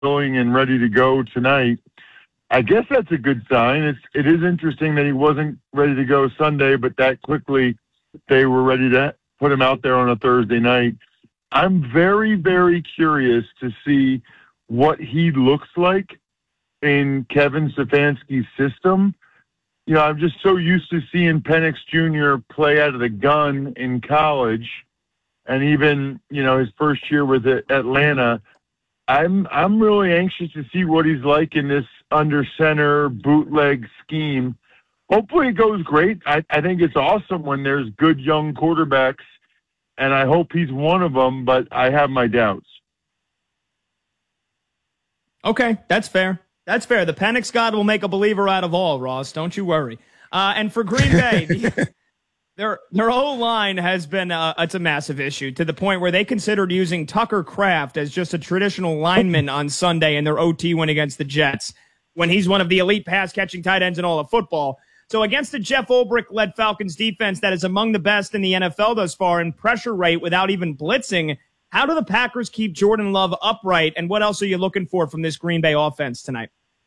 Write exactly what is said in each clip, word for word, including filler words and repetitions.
willing and ready to go tonight. I guess that's a good sign. It's, it is interesting that he wasn't ready to go Sunday, but that quickly they were ready to put him out there on a Thursday night. I'm very, very curious to see what he looks like in Kevin Stefanski's system. You know, I'm just so used to seeing Penix Junior play out of the gun in college, and even, you know, his first year with Atlanta. I'm I'm really anxious to see what he's like in this under center bootleg scheme. Hopefully it goes great. I, I think it's awesome when there's good young quarterbacks, and I hope he's one of them, but I have my doubts. Okay, that's fair. That's fair. The Penix God will make a believer out of all, Ross. Don't you worry. Uh, and for Green Bay, their their O-line has been uh, it's a massive issue to the point where they considered using Tucker Kraft as just a traditional lineman on Sunday in their O T win against the Jets, when he's one of the elite pass-catching tight ends in all of football. So against the Jeff Ulbrich-led Falcons defense that is among the best in the N F L thus far in pressure rate without even blitzing, how do the Packers keep Jordan Love upright, and what else are you looking for from this Green Bay offense tonight?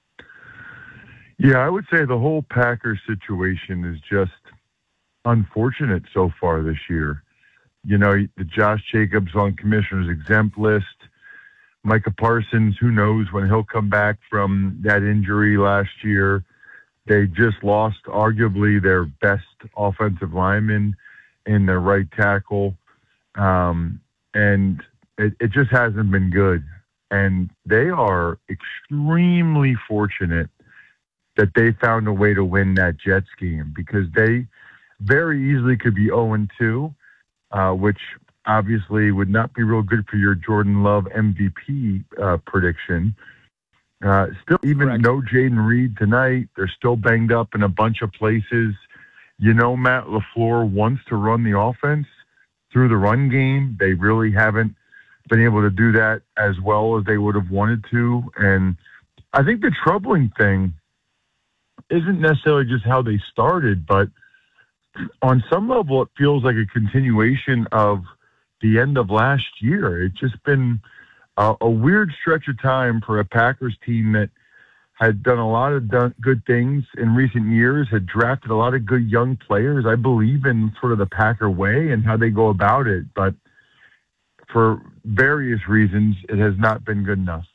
Yeah, I would say the whole Packers situation is just unfortunate so far this year. You know, the Josh Jacobs on commissioner's exempt list, Micah Parsons, who knows when he'll come back from that injury last year. They just lost arguably their best offensive lineman in their right tackle. Um, and it, it just hasn't been good. And they are extremely fortunate that they found a way to win that Jets game, because they very easily could be oh and two, uh, which obviously would not be real good for your Jordan Love M V P uh, prediction. Uh, still, even Correct. No Jaden Reed tonight. They're still banged up in a bunch of places. You know, Matt LaFleur wants to run the offense through the run game. They really haven't been able to do that as well as they would have wanted to. And I think the troubling thing isn't necessarily just how they started, but on some level it feels like a continuation of the end of last year. It's just been a, a weird stretch of time for a Packers team that had done a lot of done, good things in recent years, had drafted a lot of good young players. I believe in sort of the Packer way and how they go about it, but for various reasons, it has not been good enough.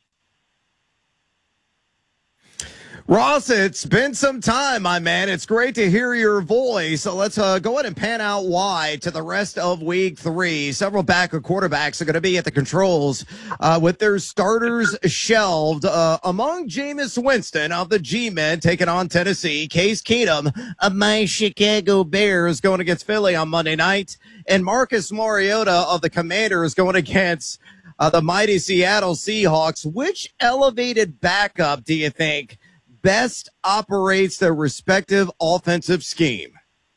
Ross, it's been some time, my man. It's great to hear your voice. So let's uh, go ahead and pan out wide to the rest of week three. Several backup quarterbacks are going to be at the controls uh, with their starters shelved. Uh, among Jameis Winston of the G-Men taking on Tennessee, Case Keenum of my Chicago Bears going against Philly on Monday night, and Marcus Mariota of the Commanders going against uh, the mighty Seattle Seahawks. Which elevated backup do you think best operates their respective offensive scheme?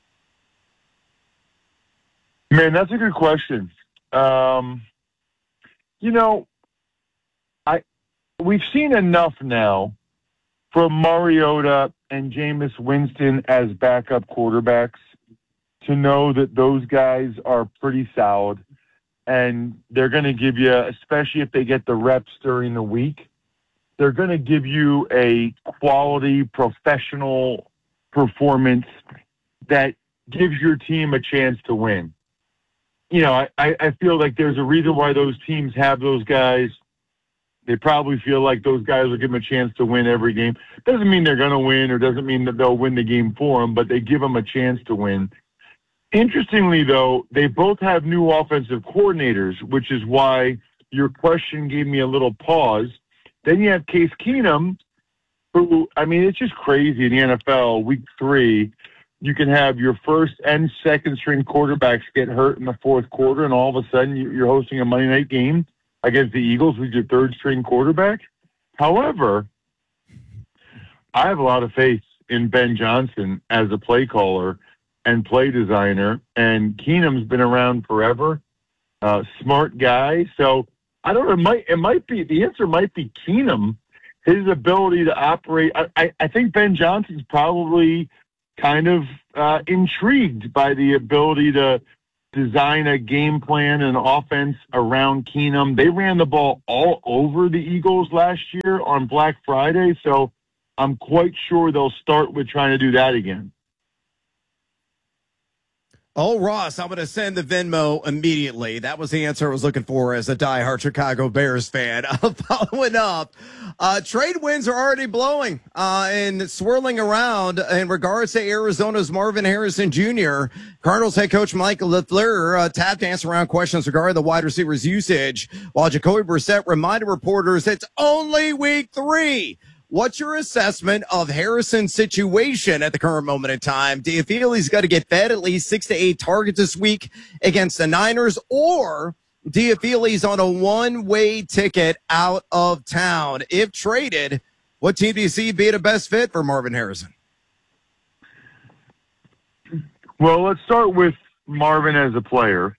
Man, that's a good question. Um, you know, I we've seen enough now from Mariota and Jameis Winston as backup quarterbacks to know that those guys are pretty solid, and they're going to give you, especially if they get the reps during the week, they're going to give you a quality professional performance that gives your team a chance to win. You know, I, I feel like there's a reason why those teams have those guys. They probably feel like those guys will give them a chance to win every game. Doesn't mean they're going to win, or doesn't mean that they'll win the game for them, but they give them a chance to win. Interestingly, though, they both have new offensive coordinators, which is why your question gave me a little pause. Then you have Case Keenum, who, I mean, it's just crazy in the N F L. Week three, you can have your first and second string quarterbacks get hurt in the fourth quarter, and all of a sudden you're hosting a Monday night game against the Eagles with your third string quarterback. However, I have a lot of faith in Ben Johnson as a play caller and play designer, and Keenum's been around forever, uh, smart guy. So I don't know, it might, it might be, the answer might be Keenum, his ability to operate. I, I, I think Ben Johnson's probably kind of uh, intrigued by the ability to design a game plan and offense around Keenum. They ran the ball all over the Eagles last year on Black Friday, so I'm quite sure they'll start with trying to do that again. Oh, Ross, I'm going to send the Venmo immediately. That was the answer I was looking for as a diehard Chicago Bears fan. Following up, uh, trade winds are already blowing uh, and swirling around in regards to Arizona's Marvin Harrison Junior Cardinals head coach Michael LaFleur uh, tapped to answer around questions regarding the wide receivers' usage, while Jacoby Brissett reminded reporters it's only week three. What's your assessment of Harrison's situation at the current moment in time? Do you feel he's got to get fed at least six to eight targets this week against the Niners? Or do you feel he's on a one-way ticket out of town? If traded, what team do you see be the best fit for Marvin Harrison? Well, let's start with Marvin as a player.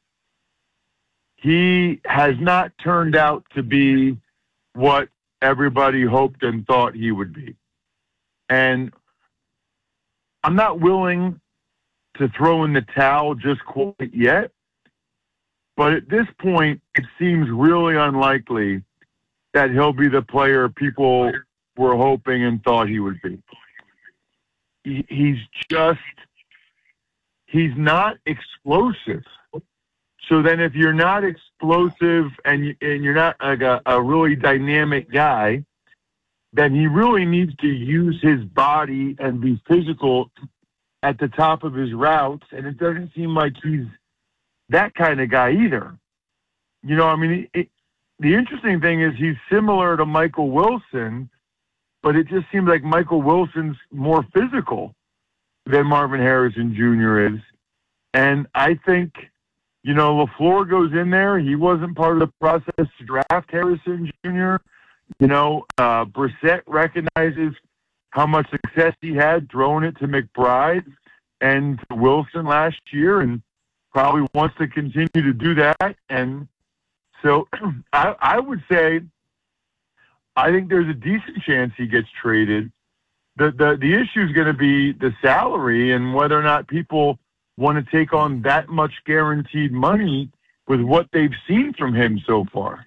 He has not turned out to be what everybody hoped and thought he would be. And I'm not willing to throw in the towel just quite yet, but at this point, it seems really unlikely that he'll be the player people were hoping and thought he would be. He, he's just, he's not explosive. So then if you're not explosive and, you, and you're not like a, a really dynamic guy, then he really needs to use his body and be physical at the top of his routes. And it doesn't seem like he's that kind of guy either. You know, I mean, it, the interesting thing is he's similar to Michael Wilson, but it just seems like Michael Wilson's more physical than Marvin Harrison Junior is. And I think, you know, LaFleur goes in there. He wasn't part of the process to draft Harrison Junior You know, uh, Brissett recognizes how much success he had throwing it to McBride and to Wilson last year and probably wants to continue to do that. And so I, I would say I think there's a decent chance he gets traded. The, the, the issue is going to be the salary and whether or not people want to take on that much guaranteed money with what they've seen from him so far.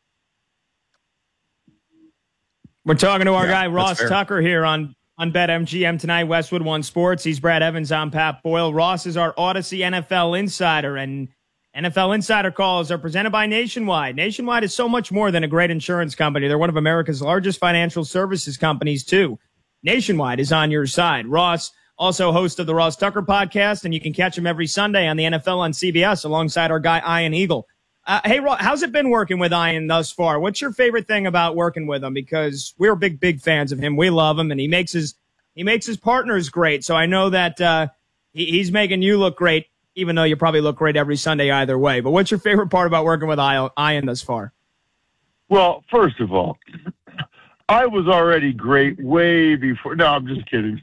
We're talking to our yeah, guy, Ross Tucker, here on, on BetMGM tonight, Westwood One Sports. He's Brad Evans. I'm Pat Boyle. Ross is our Odyssey N F L Insider, and N F L Insider calls are presented by Nationwide. Nationwide is so much more than a great insurance company. They're one of America's largest financial services companies, too. Nationwide is on your side. Ross, also host of the Ross Tucker podcast, and you can catch him every Sunday on the N F L on C B S alongside our guy, Ian Eagle. Uh, hey, Ross, how's it been working with Ian thus far? What's your favorite thing about working with him? Because we're big, big fans of him. We love him, and he makes his he makes his partners great. So I know that uh, he, he's making you look great, even though you probably look great every Sunday either way. But what's your favorite part about working with Ian thus far? Well, first of all, I was already great way before. No, I'm just kidding.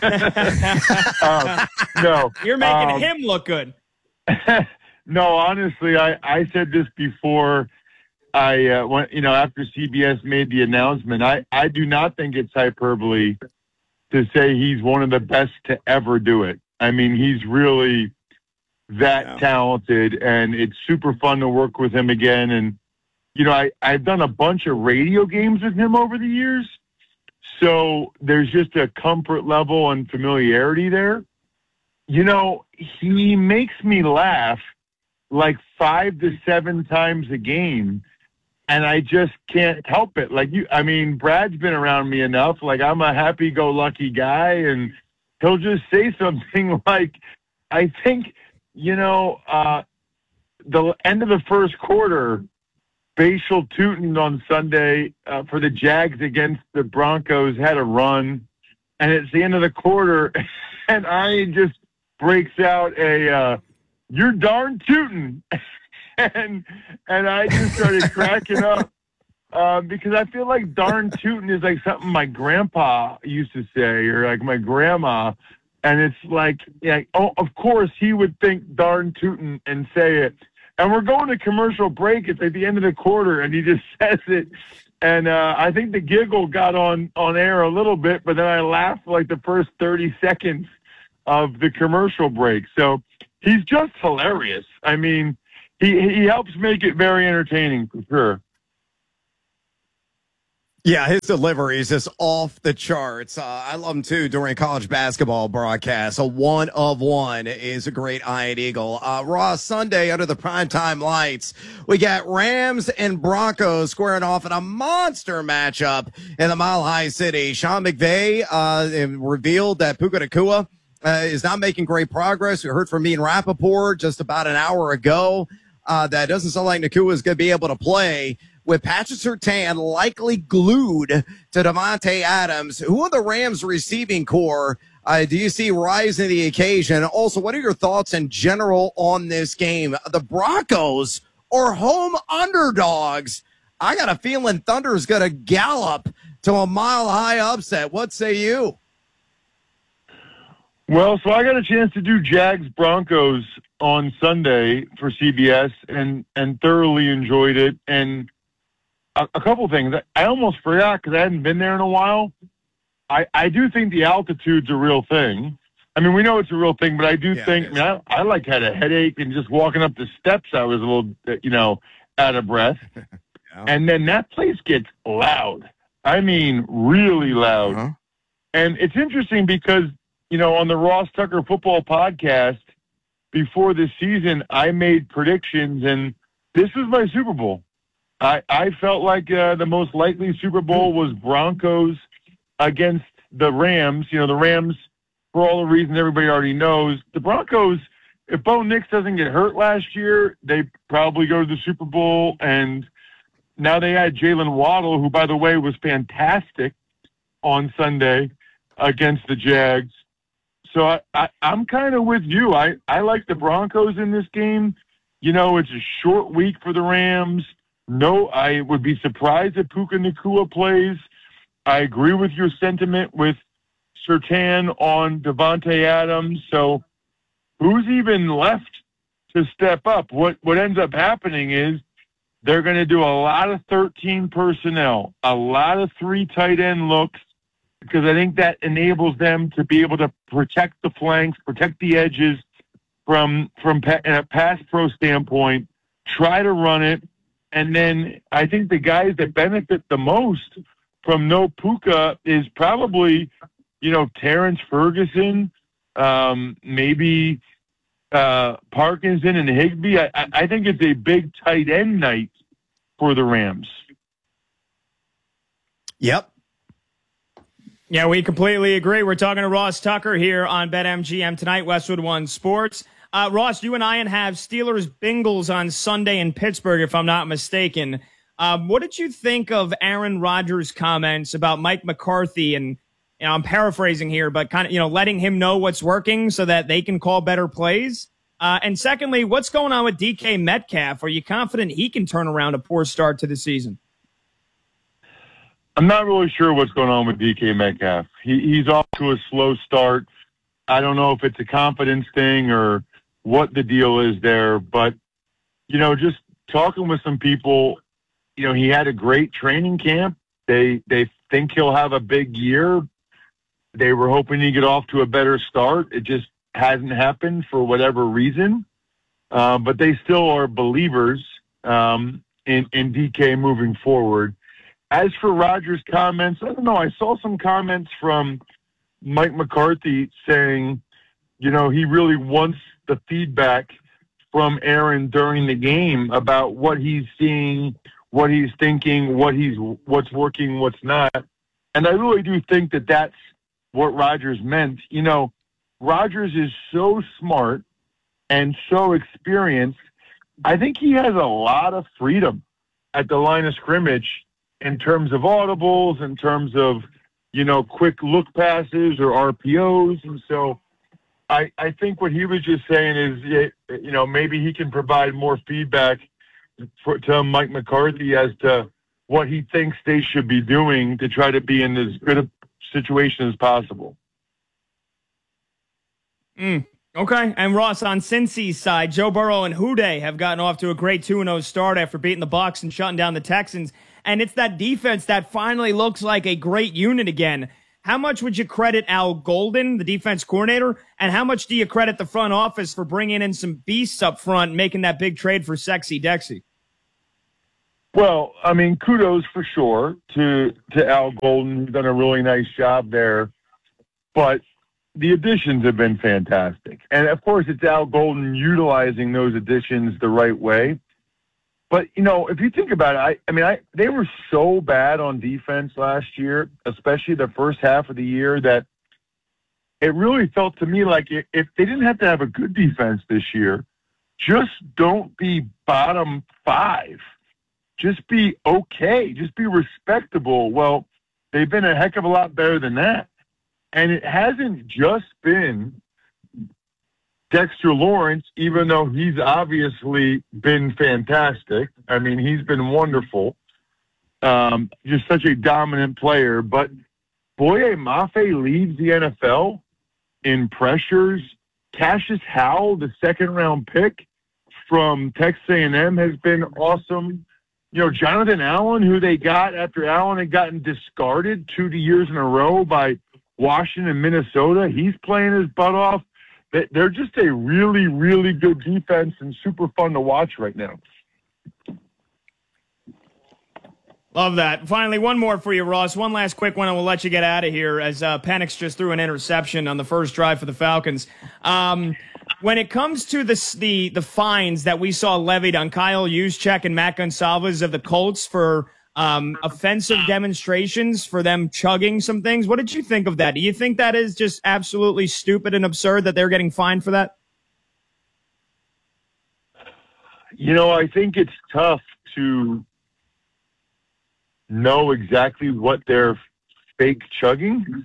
um, no. You're making um, him look good. No, honestly, I, I said this before I uh, went, you know, after C B S made the announcement. I, I do not think it's hyperbole to say he's one of the best to ever do it. I mean, he's really that yeah. talented, and it's super fun to work with him again. And you know, I, I've done a bunch of radio games with him over the years, so there's just a comfort level and familiarity there. You know, he makes me laugh like five to seven times a game, and I just can't help it. Like you, I mean, Brad's been around me enough. Like I'm a happy-go-lucky guy, and he'll just say something like, I think, you know, uh, the end of the first quarter, Bashal Tutin on Sunday uh, for the Jags against the Broncos had a run, and it's the end of the quarter, and I just breaks out a uh, "You're darn tootin'," and and I just started cracking up uh, because I feel like "darn tootin'" is like something my grandpa used to say or like my grandma, and it's like, yeah, oh, of course he would think "darn tootin'" and say it. And we're going to commercial break. It's at the end of the quarter, and he just says it. And uh, I think the giggle got on, on air a little bit, but then I laughed for like the first thirty seconds of the commercial break. So he's just hilarious. I mean, he he helps make it very entertaining for sure. Yeah, his delivery is just off the charts. Uh, I love him, too, during college basketball broadcasts. A one of one is a great Iron Eagle. Uh, Raw Sunday under the primetime lights. We got Rams and Broncos squaring off in a monster matchup in the Mile High City. Sean McVay uh, revealed that Puka Nacua uh, is not making great progress. We heard from Ian Rappaport just about an hour ago. Uh, that doesn't sound like Nacua is going to be able to play. With Patrick Surtain likely glued to Davante Adams, who are the Rams receiving core uh, do you see rising to the occasion? Also, what are your thoughts in general on this game? The Broncos are home underdogs. I got a feeling Thunder's going to gallop to a mile-high upset. What say you? Well, so I got a chance to do Jags Broncos on Sunday for C B S and, and thoroughly enjoyed it. And a, a couple of things. I almost forgot because I hadn't been there in a while. I, I do think the altitude's a real thing. I mean, we know it's a real thing, but I do yeah, think, I mean, I, I like had a headache and just walking up the steps, I was a little, you know, out of breath. yeah. And then that place gets loud. I mean, really loud. Uh-huh. And it's interesting because, you know, on the Ross Tucker Football Podcast before this season, I made predictions, and this was my Super Bowl. I, I felt like uh, the most likely Super Bowl was Broncos against the Rams. You know, the Rams, for all the reasons everybody already knows. The Broncos, if Bo Nix doesn't get hurt last year, they probably go to the Super Bowl. And now they had Jalen Waddle, who, by the way, was fantastic on Sunday against the Jags. So I, I, I'm kind of with you. I, I like the Broncos in this game. You know, it's a short week for the Rams. No, I would be surprised if Puka Nacua plays. I agree with your sentiment with Surtain on Davante Adams. So who's even left to step up? What what ends up happening is they're going to do a lot of thirteen personnel, a lot of three tight end looks, because I think that enables them to be able to protect the flanks, protect the edges from from pa- a pass pro standpoint, try to run it. And then I think the guys that benefit the most from no Puka is probably, you know, Terrence Ferguson, um, maybe uh, Parkinson and Higbee. I, I think it's a big tight end night for the Rams. Yep. Yeah, we completely agree. We're talking to Ross Tucker here on BetMGM tonight, Westwood One Sports. Uh, Ross, you and I have Steelers Bengals on Sunday in Pittsburgh, if I'm not mistaken. Um, what did you think of Aaron Rodgers' comments about Mike McCarthy? And you know, I'm paraphrasing here, but kind of, you know, letting him know what's working so that they can call better plays. Uh, and secondly, what's going on with D K Metcalf? Are you confident he can turn around a poor start to the season? I'm not really sure what's going on with D K Metcalf. He, he's off to a slow start. I don't know if it's a confidence thing or what the deal is there, but, you know, just talking with some people, you know, he had a great training camp. They they think he'll have a big year. They were hoping he'd get off to a better start. It just hasn't happened for whatever reason. Uh, but they still are believers um, in, in D K moving forward. As for Rodgers' comments, I don't know. I saw some comments from Mike McCarthy saying, you know, he really wants the feedback from Aaron during the game about what he's seeing, what he's thinking, what he's what's working, what's not. And I really do think that that's what Rodgers meant. You know, Rodgers is so smart and so experienced. I think he has a lot of freedom at the line of scrimmage in terms of audibles, in terms of, you know, quick look passes or R P Os. And so I, I think what he was just saying is, you know, maybe he can provide more feedback for, to Mike McCarthy as to what he thinks they should be doing to try to be in as good a situation as possible. Mm, okay. And Ross, on Cincy's side, Joe Burrow and Houday have gotten off to a great two and oh start after beating the Bucs and shutting down the Texans. And it's that defense that finally looks like a great unit again. how much would you credit Al Golden, the defense coordinator, and how much do you credit the front office for bringing in some beasts up front and making that big trade for Sexy Dexy? Well, I mean, kudos for sure to to Al Golden, who's done a really nice job there. But the additions have been fantastic. And, of course, it's Al Golden utilizing those additions the right way. But, you know, if you think about it, I, I mean, I, they were so bad on defense last year, especially the first half of the year, that it really felt to me like if, if they didn't have to have a good defense this year, just don't be bottom five. Just be okay. Just be respectable. Well, they've been a heck of a lot better than that. And it hasn't just been Dexter Lawrence, even though he's obviously been fantastic. I mean, he's been wonderful. Um, just such a dominant player. But Boye Mafe leads the N F L in pressures. Cassius Howell, the second-round pick from Texas A and M, has been awesome. You know, Jonathan Allen, who they got after Allen had gotten discarded two years in a row by Washington and Minnesota, he's playing his butt off. They're just a really, really good defense and super fun to watch right now. Love that. Finally, one more for you, Ross. One last quick one, and we'll let you get out of here as uh, Penix just threw an interception on the first drive for the Falcons. Um, when it comes to the, the the fines that we saw levied on Kyle Juszczyk and Matt Gonsalves of the Colts for um, offensive demonstrations, for them chugging some things, what did you think of that? Do you think that is just absolutely stupid and absurd that they're getting fined for that? You know, I think it's tough to know exactly what they're fake chugging.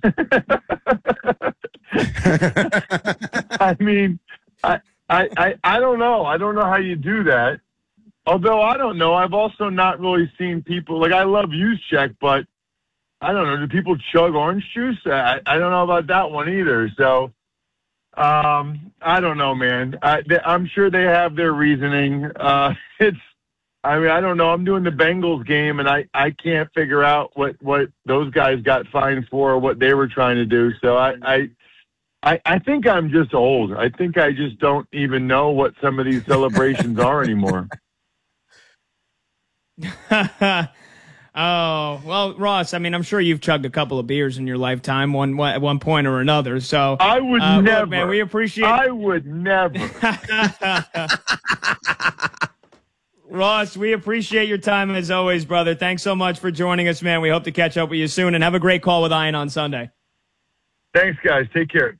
I mean, I, I, I, I don't know. I don't know how you do that. Although I don't know. I've also not really seen people, like I love Juszczyk, but I don't know. Do people chug orange juice? I, I don't know about that one either. So um, I don't know, man. I, they, I'm sure they have their reasoning. Uh, it's, I mean, I don't know. I'm doing the Bengals game, and I, I can't figure out what, what those guys got fined for or what they were trying to do. So I, I, I, I think I'm just old. I think I just don't even know what some of these celebrations are anymore. Oh, well, Ross, I mean, I'm sure you've chugged a couple of beers in your lifetime, one at one point or another. So I would uh, never. Look, man, we appreciate. I would never. Ross, we appreciate your time as always, brother. Thanks so much for joining us, man. We hope to catch up with you soon, and have a great call with Ian on Sunday. Thanks, guys. Take care.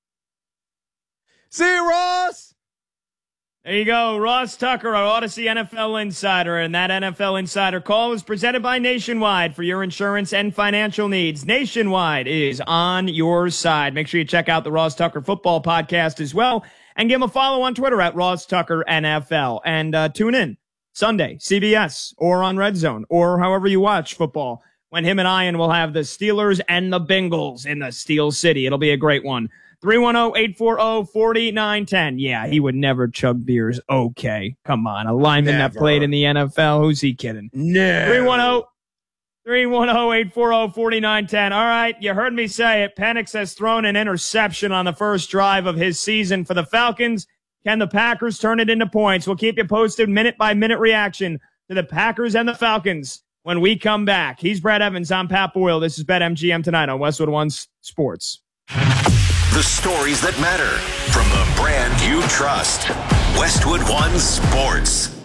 See you, Ross. There you go, Ross Tucker, our Odyssey N F L Insider, and that N F L Insider call is presented by Nationwide for your insurance and financial needs. Nationwide is on your side. Make sure you check out the Ross Tucker Football Podcast as well, and give him a follow on Twitter at Ross Tucker N F L. And uh, tune in Sunday, C B S, or on Red Zone, or however you watch football, when him and Ian will have the Steelers and the Bengals in the Steel City. It'll be a great one. three one zero, eight four zero, four nine one zero. Yeah, he would never chug beers. Okay, come on. A lineman Never. that played in the N F L. Who's he kidding? No. three one zero, three one zero, eight four zero, four nine one zero. All right, you heard me say it. Penix has thrown an interception on the first drive of his season for the Falcons. Can the Packers turn it into points? We'll keep you posted minute-by-minute reaction to the Packers and the Falcons when we come back. He's Brad Evans. I'm Pat Boyle. This is BetMGM tonight on Westwood One Sports. The stories that matter from the brand you trust. Westwood One Sports.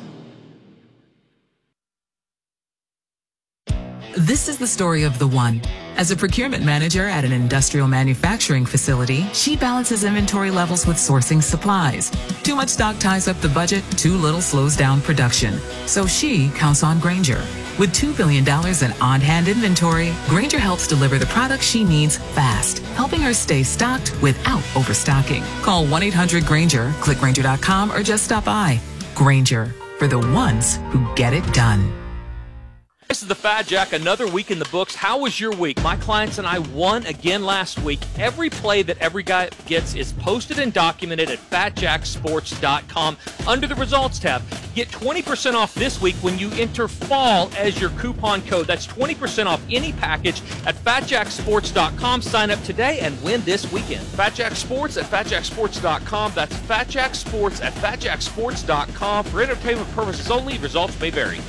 This is the story of the one. As a procurement manager at an industrial manufacturing facility, she balances inventory levels with sourcing supplies. Too much stock ties up the budget, too little slows down production. So she counts on Grainger. With two billion dollars in on-hand inventory, Grainger helps deliver the products she needs fast, helping her stay stocked without overstocking. Call one eight hundred Grainger, click Grainger dot com, or just stop by. Grainger, for the ones who get it done. This is the Fat Jack, another week in the books. How was your week? My clients and I won again last week. Every play that every guy gets is posted and documented at fat jack sports dot com under the results tab. Get twenty percent off this week when you enter fall as your coupon code. That's twenty percent off any package at fat jack sports dot com. Sign up today and win this weekend. Fat Jack Sports at fat jack sports dot com. That's Fat Jack Sports at fat jack sports dot com. For entertainment purposes only, results may vary.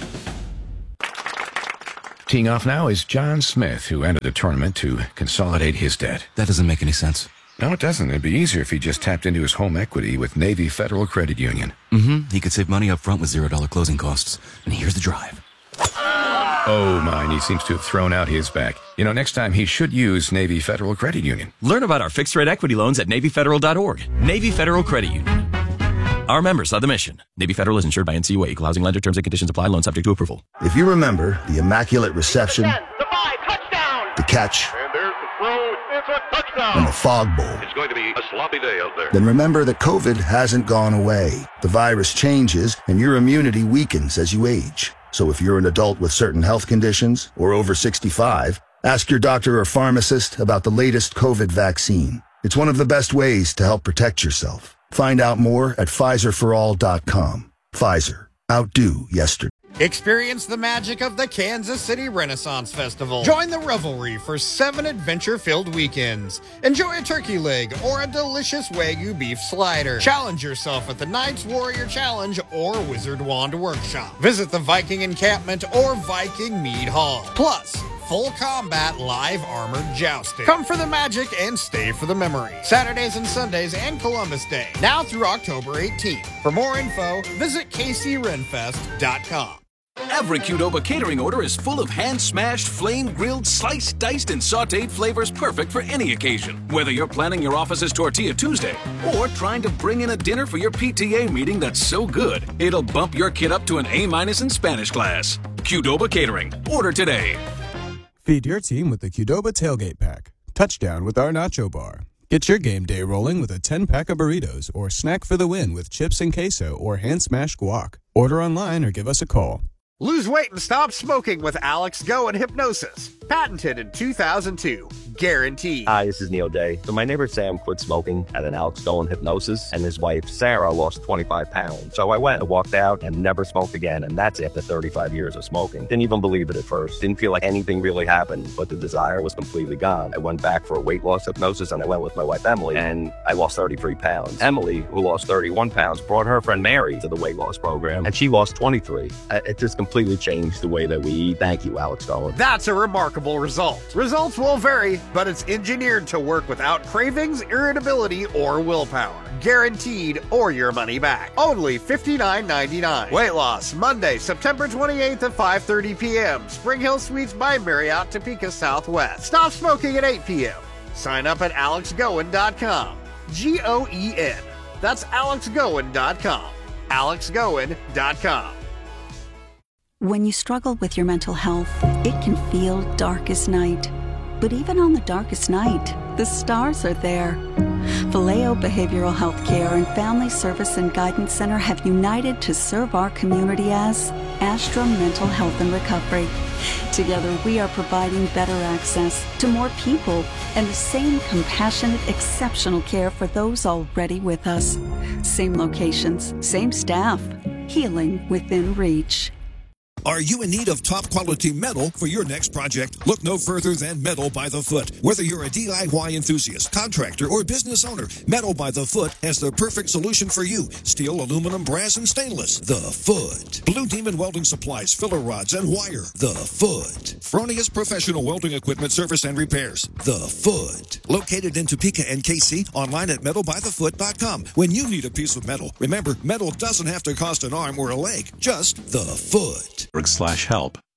Teeing off now is John Smith, who entered the tournament to consolidate his debt. That doesn't make any sense. No, it doesn't. It'd be easier if he just tapped into his home equity with Navy Federal Credit Union. Mm-hmm. He could save money up front with zero dollar closing costs. And here's the drive. Oh, my, and he seems to have thrown out his back. You know, next time he should use Navy Federal Credit Union. Learn about our fixed-rate equity loans at navy federal dot org. Navy Federal Credit Union. Our members are the mission. Navy Federal is insured by N C U A. Equal housing lender. Terms and conditions apply. Loan subject to approval. If you remember the immaculate reception, the five, touchdown, the catch, and there's the throw. It's a touchdown. And the fog bowl. It's going to be a sloppy day out there. Then remember that COVID hasn't gone away. The virus changes, and your immunity weakens as you age. So if you're an adult with certain health conditions or over sixty-five, ask your doctor or pharmacist about the latest COVID vaccine. It's one of the best ways to help protect yourself. Find out more at Pfizer for all dot com. Pfizer. Outdo yesterday. Experience the magic of the Kansas City Renaissance Festival. Join the revelry for seven adventure-filled weekends. Enjoy a turkey leg or a delicious Wagyu beef slider. Challenge yourself at the Knights Warrior Challenge or Wizard Wand Workshop. Visit the Viking Encampment or Viking Mead Hall. Plus, full combat live armored jousting. Come for the magic and stay for the memory. Saturdays and Sundays and Columbus Day. Now through October eighteenth. For more info, visit k c renfest dot com. Every Qdoba catering order is full of hand-smashed, flame-grilled, sliced, diced, and sautéed flavors perfect for any occasion. Whether you're planning your office's Tortilla Tuesday or trying to bring in a dinner for your P T A meeting that's so good, it'll bump your kid up to an A-minus in Spanish class. Qdoba Catering. Order today. Feed your team with the Qdoba Tailgate Pack. Touchdown with our Nacho Bar. Get your game day rolling with a ten-pack of burritos or snack for the win with chips and queso or hand-smashed guac. Order online or give us a call. Lose weight and stop smoking with Alex Go and Hypnosis. Patented in two thousand two. Guaranteed. Hi, this is Neil Day. So my neighbor Sam quit smoking at an Alex Go and Hypnosis, and his wife Sarah lost twenty-five pounds. So I went and walked out and never smoked again, and that's after thirty-five years of smoking. Didn't even believe it at first. Didn't feel like anything really happened, but the desire was completely gone. I went back for a weight loss hypnosis, and I went with my wife Emily, and I lost thirty-three pounds. Emily, who lost thirty-one pounds, brought her friend Mary to the weight loss program, and she lost twenty-three. It just completely changed the way that we eat. Thank you, Alex Go. That's a remarkable result. Results will vary, but it's engineered to work without cravings, irritability, or willpower. Guaranteed or your money back. Only fifty-nine ninety-nine. Weight loss, Monday, September twenty-eighth at five thirty p.m. Spring Hill Suites by Marriott, Topeka Southwest. Stop smoking at eight p.m. Sign up at alex goen dot com. G O E N. That's alex goen dot com. alex goen dot com. When you struggle with your mental health, it can feel dark as night. But even on the darkest night, the stars are there. Vallejo Behavioral Health Care and Family Service and Guidance Center have united to serve our community as Astra Mental Health and Recovery. Together, we are providing better access to more people and the same compassionate, exceptional care for those already with us. Same locations, same staff, healing within reach. Are you in need of top-quality metal for your next project? Look no further than Metal by the Foot. Whether you're a D I Y enthusiast, contractor, or business owner, Metal by the Foot has the perfect solution for you. Steel, aluminum, brass, and stainless. The Foot. Blue Demon Welding Supplies, filler rods, and wire. The Foot. Fronius Professional Welding Equipment Service and Repairs. The Foot. Located in Topeka and K C, online at metal by the foot dot com. When you need a piece of metal, remember, metal doesn't have to cost an arm or a leg, just the foot. slash help.